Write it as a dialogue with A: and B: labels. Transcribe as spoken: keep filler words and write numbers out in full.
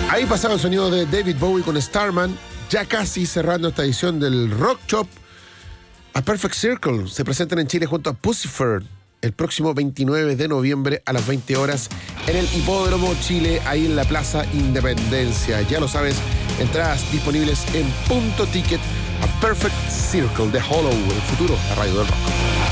A: Ahí pasaba el sonido de David Bowie con Starman, ya casi cerrando esta edición del Rock Shop. A Perfect Circle se presentan en Chile junto a Puscifer el próximo veintinueve de noviembre a las veinte horas en el Hipódromo Chile, ahí en la Plaza Independencia. Ya lo sabes, entradas disponibles en Punto Ticket. A Perfect Circle de Hollow, el futuro, la radio del rock.